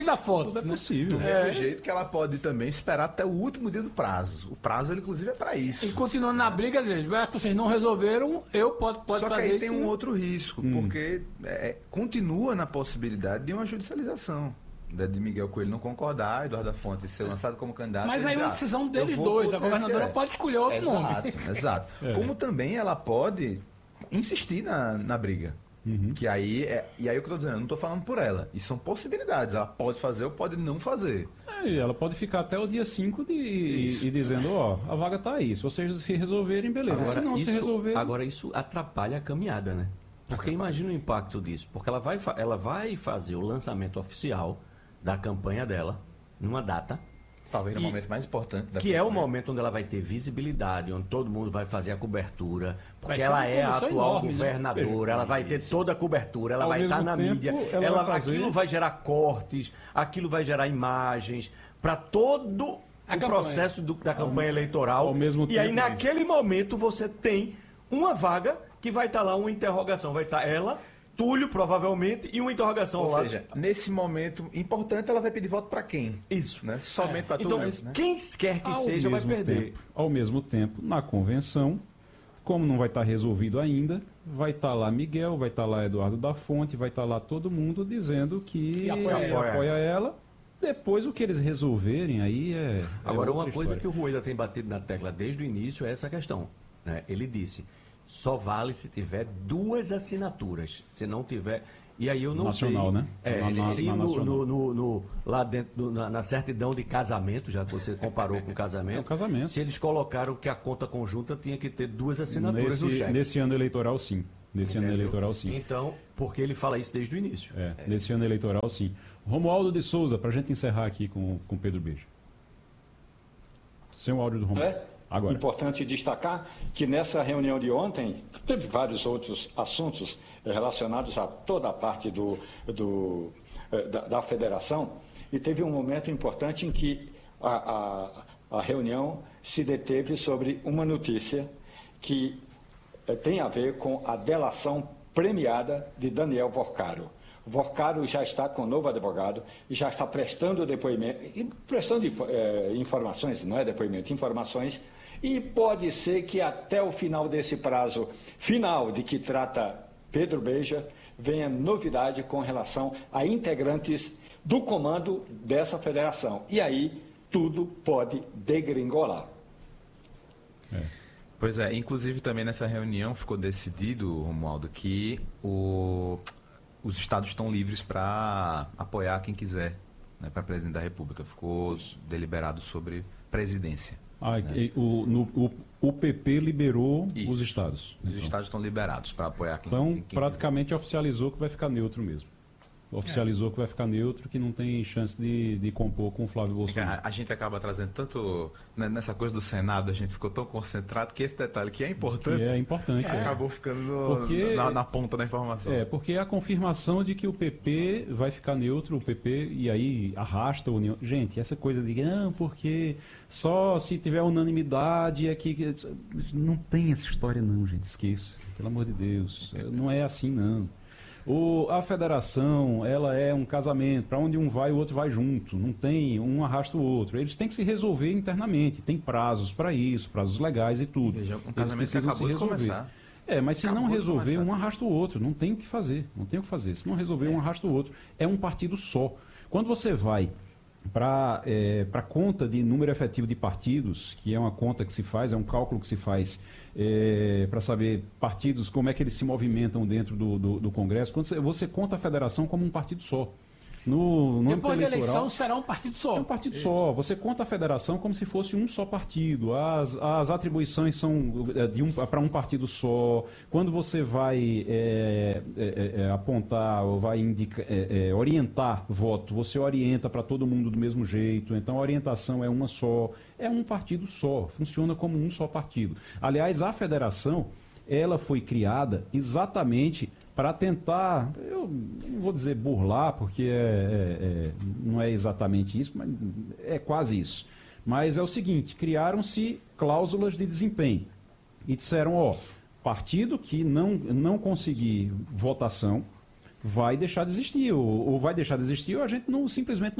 da foto. Tudo é né? possível. Do mesmo jeito que ela pode também esperar até o último dia do prazo. O prazo, ele, inclusive, é para isso. E continuando na briga, eles dizem, vocês não resolveram, eu pode Só que fazer aí isso. tem um outro risco, porque continua na possibilidade de uma judicialização. De Miguel Coelho não concordar, Eduardo da Fonte ser lançado como candidato. Mas e aí é dizer, uma decisão deles eu vou dois, a pro governadora TSE. pode escolher outro nome. Exato. Como também ela pode insistir na briga. Que aí e aí o que eu tô dizendo, eu não tô falando por ela. E são possibilidades. Ela pode fazer ou pode não fazer. E ela pode ficar até o dia 5 e dizendo, ó, a vaga tá aí. Se vocês se resolverem, beleza. Se não se resolverem... Agora, isso atrapalha a caminhada, né? Porque imagina o impacto disso. Porque ela vai fazer o lançamento oficial da campanha dela, numa data, Talvez no momento mais importante da que é o campanha. momento onde ela vai ter visibilidade, onde todo mundo vai fazer a cobertura, porque ser ela uma é a condição atual enorme, né? governadora, ela vai ter toda a cobertura, ela Ao vai estar mesmo na tempo, mídia, ela vai fazer- aquilo vai gerar cortes, aquilo vai gerar imagens, para todo A o campanha. processo da campanha eleitoral. ao mesmo e aí, tempo- naquele momento, você tem uma vaga que vai estar lá, uma interrogação, vai estar ela, Túlio, provavelmente, e uma interrogação Ou lá. seja, nesse momento importante, ela vai pedir voto para quem? Isso. Né? Somente para Então, Túlio, né? quem quer que seja vai perder. Ao mesmo tempo, na convenção, como não vai estar resolvido ainda, vai estar lá Miguel, vai estar lá Eduardo da Fonte, vai estar lá todo mundo dizendo que apoia ela. Depois, o que eles resolverem aí é. Agora, é uma outra coisa história. que o Rueda tem batido na tecla desde o início é essa questão. Né? Ele disse, só vale se tiver 2 assinaturas. Se não tiver... E aí eu não Nacional, sei... né? Se Na nacional. lá dentro, na certidão de casamento, já que você comparou com o casamento, É o casamento. se eles colocaram que a conta conjunta tinha que ter 2 assinaturas no cheque. Nesse ano eleitoral, sim. Nesse ano Entendeu? eleitoral, sim. Então, porque ele fala isso desde o início. Nesse ano eleitoral, sim. Romualdo de Souza, para a gente encerrar aqui com Pedro Beja. Sem o áudio do Romualdo. Agora. Importante destacar que nessa reunião de ontem teve vários outros assuntos relacionados a toda a parte da federação e teve um momento importante em que a reunião se deteve sobre uma notícia que tem a ver com a delação premiada de Daniel Vorcaro. Vorcaro já está com um novo advogado e já está prestando depoimento, informações, não é depoimento, informações, e pode ser que até o final desse prazo final de que trata Pedro Beja, venha novidade com relação a integrantes do comando dessa federação. E aí tudo pode degringolar. Pois é, inclusive também nessa reunião ficou decidido, Romualdo, que os estados estão livres para apoiar quem quiser, né, para presidente da República. Ficou deliberado sobre presidência. O PP liberou Isso. os estados. Os estados estão liberados para apoiar quem Então, quiser. praticamente oficializou que vai ficar neutro mesmo. Oficializou que vai ficar neutro, que não tem chance de compor com o Flávio Bolsonaro. A gente acaba trazendo tanto, né, nessa coisa do Senado, a gente ficou tão concentrado que esse detalhe que é importante, Que é importante. acabou ficando Porque- na ponta da informação. Porque é a confirmação de que o PP vai ficar neutro, o PP, e aí arrasta a União. Gente, essa coisa de, não, porque só se tiver unanimidade é que... Não tem essa história não, gente, esqueça. Pelo amor de Deus. Não é assim, não. A federação, ela é um casamento, para onde um vai, o outro vai junto, não tem, um arrasta o outro. Eles têm que se resolver internamente, tem prazos para isso, prazos legais e tudo. Veja, um Eles casamento que precisam acabou de começar. Mas se Acabou não de resolver, começar. um arrasta o outro, não tem o que fazer, não tem o que fazer. Se não resolver, um arrasta o outro. É um partido só. Quando você vai para a conta de número efetivo de partidos, que é uma conta que se faz, é um cálculo que se faz para saber partidos, como é que eles se movimentam dentro do Congresso, quando você conta a federação como um partido só. No Depois da âmbito eleitoral, eleição será um partido só. é um partido só. Você conta a federação como se fosse um só partido. As atribuições são para um partido só. Quando você vai apontar ou vai orientar voto, você orienta para todo mundo do mesmo jeito. Então a orientação é uma só. É um partido só. Funciona como um só partido. Aliás, a federação, ela foi criada exatamente para tentar, eu não vou dizer burlar, porque não é exatamente isso, mas é quase isso. Mas é o seguinte, criaram-se cláusulas de desempenho e disseram, partido que não conseguir votação, vai deixar de existir, ou vai deixar de existir, ou a gente não simplesmente